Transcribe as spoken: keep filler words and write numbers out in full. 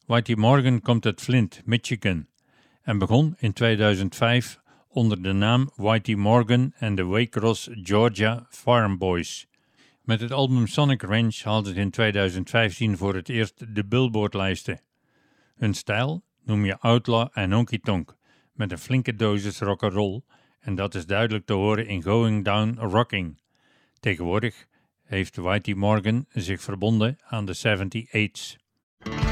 Whitey Morgan komt uit Flint, Michigan en begon in tweeduizend vijf onder de naam Whitey Morgan en de Waycross, Georgia Farm Boys. Met het album Sonic Ranch haalde het in tweeduizend vijftien voor het eerst de Billboard-lijsten. Hun stijl noem je outlaw en honky-tonk, met een flinke dosis rock'n'roll en dat is duidelijk te horen in Going Down Rocking. Tegenwoordig heeft Whitey Morgan zich verbonden aan de seventy-eights.